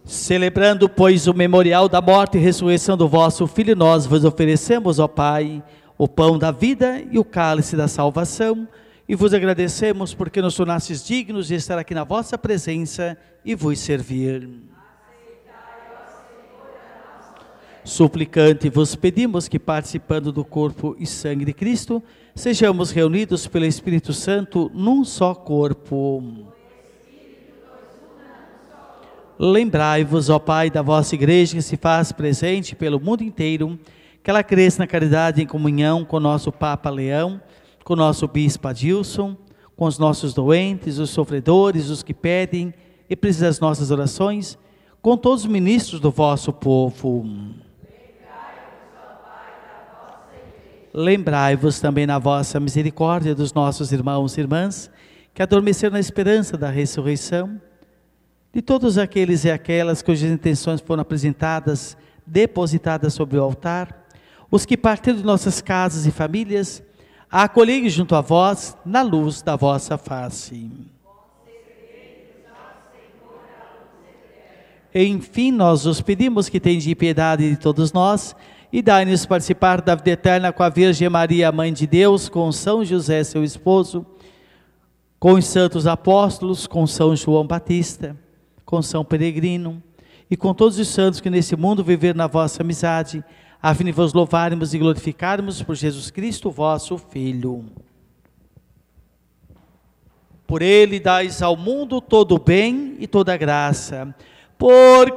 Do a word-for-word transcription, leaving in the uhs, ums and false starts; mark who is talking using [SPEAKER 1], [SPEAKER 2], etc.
[SPEAKER 1] Celebrando, pois, o memorial da morte e ressurreição do vosso Filho, nós vos oferecemos, ó Pai, o pão da vida e o cálice da salvação, e vos agradecemos porque nos tornastes dignos de estar aqui na vossa presença e vos servir. Suplicante, vos pedimos que, participando do corpo e sangue de Cristo, sejamos reunidos pelo Espírito Santo num só corpo. Lembrai-vos, ó Pai, da vossa igreja que se faz presente pelo mundo inteiro, que ela cresça na caridade em comunhão com o nosso Papa Leão, com o nosso Bispo Adilson, com os nossos doentes, os sofredores, os que pedem e precisam das nossas orações, com todos os ministros do vosso povo. Lembrai-vos também na vossa misericórdia dos nossos irmãos e irmãs, que adormeceram na esperança da ressurreição, de todos aqueles e aquelas cujas intenções foram apresentadas, depositadas sobre o altar, os que partiram de nossas casas e famílias, a acolherem junto a vós, na luz da vossa face. Enfim, nós os pedimos que tenham piedade de todos nós, e dai-nos participar da vida eterna com a Virgem Maria, Mãe de Deus, com São José, seu esposo, com os santos apóstolos, com São João Batista, com São Peregrino, e com todos os santos que nesse mundo viveram na vossa amizade, a fim de vos louvarmos e glorificarmos por Jesus Cristo, vosso Filho. Por ele dais ao mundo todo o bem e toda a graça. Por